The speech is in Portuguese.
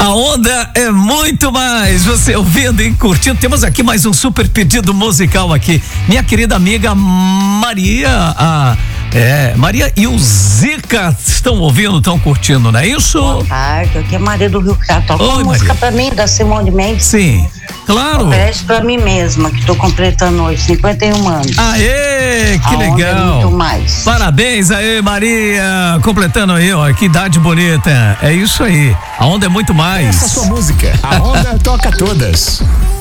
A onda é muito mais. Você ouvindo e curtindo. Temos aqui mais um super pedido musical aqui. Minha querida amiga Maria, Maria e o Zica estão ouvindo, estão curtindo, não é isso? Boa tarde, aqui é Maria do Rio Preto. Toca uma música pra mim, da Simone Mendes. Sim, claro. Oferece pra mim mesma, que tô completando hoje 51 anos. Aê, que a legal. Onda é muito mais. Parabéns aí, Maria, completando aí, ó, que idade bonita. É isso aí, a onda é muito mais. Essa é a sua música, a onda toca todas.